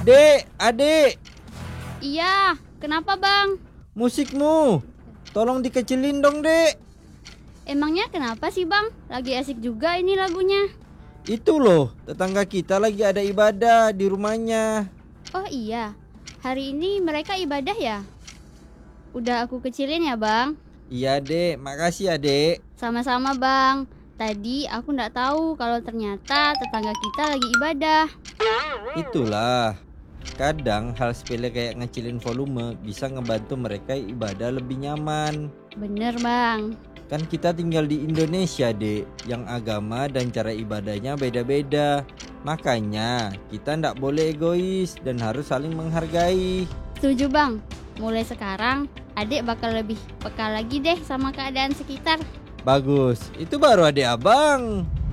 Dek, adik, Iya, kenapa bang? musikmu. Tolong dikecilin dong, dek. Emangnya kenapa sih bang? Lagi asik juga ini lagunya. Itu loh, tetangga kita lagi ada ibadah di rumahnya. Oh iya, hari ini mereka ibadah ya? Udah aku kecilin ya bang? Iya, dek. Makasih ya, dek. Sama-sama bang. Tadi aku nggak tahu kalau ternyata tetangga kita lagi ibadah. Itulah. Kadang hal sepele kayak ngecilin volume bisa ngebantu mereka ibadah lebih nyaman. Bener bang. Kan kita tinggal di Indonesia, dek, yang agama dan cara ibadahnya beda-beda. Makanya kita ndak boleh egois dan harus saling menghargai. Setuju bang. Mulai sekarang adik bakal lebih peka lagi deh sama keadaan sekitar. Bagus, itu baru adik abang.